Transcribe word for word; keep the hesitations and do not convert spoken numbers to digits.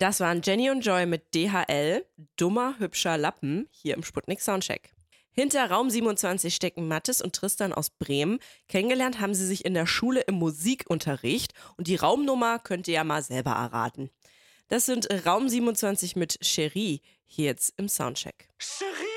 Das waren Jenny und Joy mit D H L, dummer, hübscher Lappen, hier im Sputnik Soundcheck. Hinter Raum siebenundzwanzig stecken Mathis und Tristan aus Bremen. Kennengelernt haben sie sich in der Schule im Musikunterricht und die Raumnummer könnt ihr ja mal selber erraten. Das sind Raum siebenundzwanzig mit Cherie, hier jetzt im Soundcheck. Cherie!